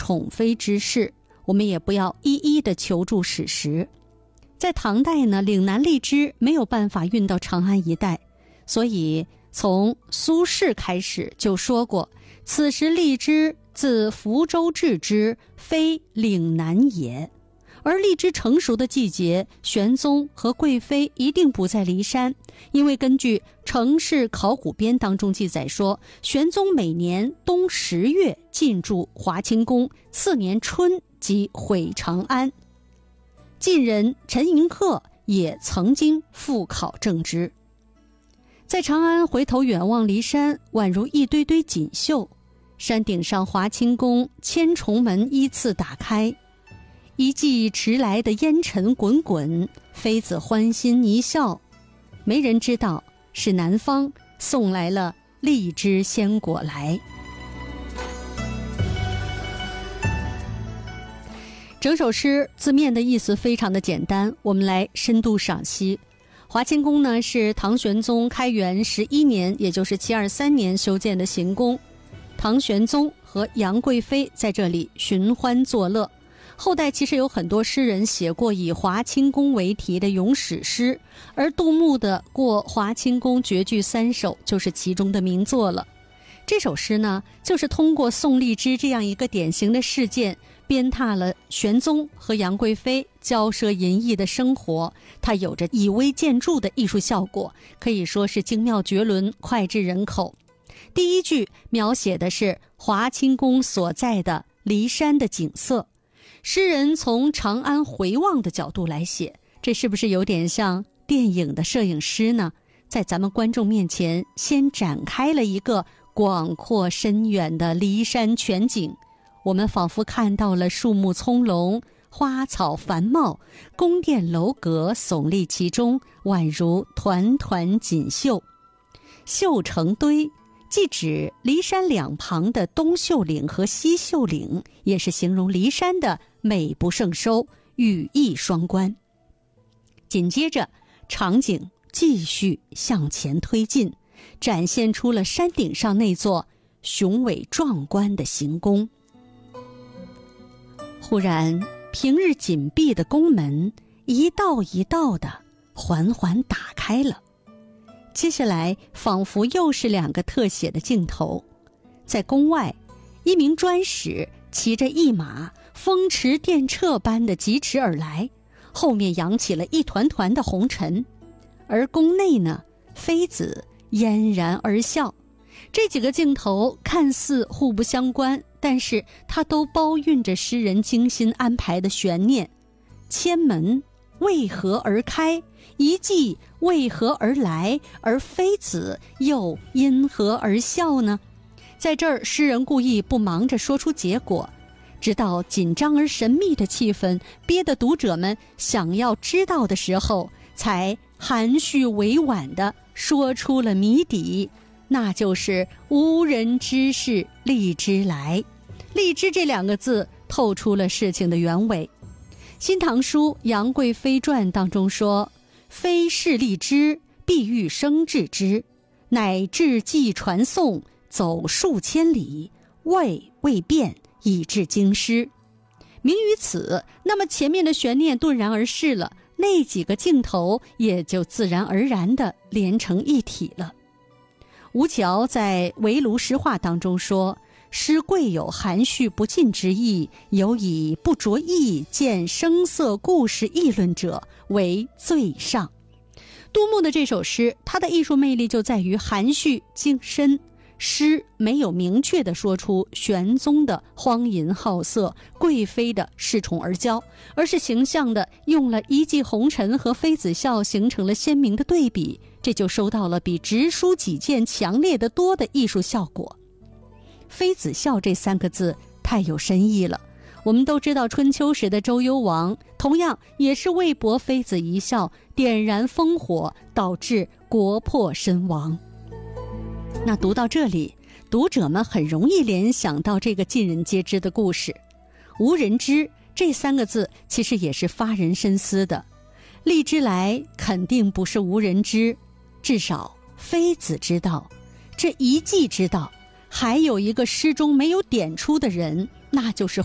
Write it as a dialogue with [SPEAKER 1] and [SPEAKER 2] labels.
[SPEAKER 1] 宠妃之事，我们也不要一一的求助史实。在唐代呢，岭南荔枝没有办法运到长安一带，所以从苏轼开始就说过，此时荔枝自福州至之，非岭南也。而荔枝成熟的季节，玄宗和贵妃一定不在骊山，因为根据《城市考古编》当中记载说，玄宗每年冬10月进驻华清宫，次年春即回长安。晋人陈寅恪也曾经赴考正之。在长安回头远望骊山，宛如一堆堆锦绣，山顶上华清宫千重门依次打开，一骑迟来的烟尘滚滚，妃子欢欣一笑，没人知道是南方送来了荔枝鲜果来。整首诗字面的意思非常的简单，我们来深度赏析。华清宫呢是唐玄宗开元11年，也就是723年修建的行宫，唐玄宗和杨贵妃在这里寻欢作乐。后代其实有很多诗人写过以华清宫为题的咏史诗，而杜牧的《过华清宫绝句3首》就是其中的名作了。这首诗呢，就是通过送荔枝这样一个典型的事件，鞭挞了玄宗和杨贵妃骄奢淫逸的生活，它有着以微见著的艺术效果，可以说是精妙绝伦，脍炙人口。第一句描写的是华清宫所在的骊山的景色，诗人从长安回望的角度来写，这是不是有点像电影的摄影师呢？在咱们观众面前先展开了一个广阔深远的骊山全景，我们仿佛看到了树木葱茏，花草繁茂，宫殿楼阁耸立其中，宛如团团锦绣。绣成堆既指骊山两旁的东秀岭和西秀岭，也是形容骊山的美不胜收，语意双关。紧接着场景继续向前推进，展现出了山顶上那座雄伟壮观的行宫。忽然平日紧闭的宫门一道一道的缓缓打开了，接下来仿佛又是2个特写的镜头。在宫外，一名专使骑着一马，风驰电掣般的疾驰而来，后面扬起了一团团的红尘。而宫内呢，妃子嫣然而笑。这几个镜头看似互不相关，但是它都包蕴着诗人精心安排的悬念。千门为何而开？一骑为何而来？而妃子又因何而笑呢？在这儿，诗人故意不忙着说出结果，直到紧张而神秘的气氛憋得读者们想要知道的时候，才含蓄委婉地说出了谜底，那就是无人知是荔枝来。荔枝这2个字透出了事情的原委。新唐书《杨贵妃传》当中说，妃视荔枝，必欲生治之，乃至寄传颂，走数千里，未变，以至京师。明于此，那么前面的悬念顿然而逝了，那几个镜头也就自然而然地连成一体了。吴桥在《围炉诗话》当中说，诗贵有含蓄不尽之意，有以不着意见声色故事议论者，为最上。杜牧的这首诗，它的艺术魅力就在于含蓄精深。诗没有明确地说出玄宗的荒淫好色，贵妃的恃宠而骄，而是形象地用了一骑红尘和妃子笑形成了鲜明的对比，这就收到了比直抒己见强烈得多的艺术效果。妃子笑这3个字太有深意了。我们都知道春秋时的周幽王同样也是为博妃子一笑，点燃烽火，导致国破身亡。那读到这里，读者们很容易联想到这个尽人皆知的故事。无人知这3个字其实也是发人深思的。荔枝来肯定不是无人知，至少妃子知道，这一骑知道，还有一个诗中没有点出的人，那就是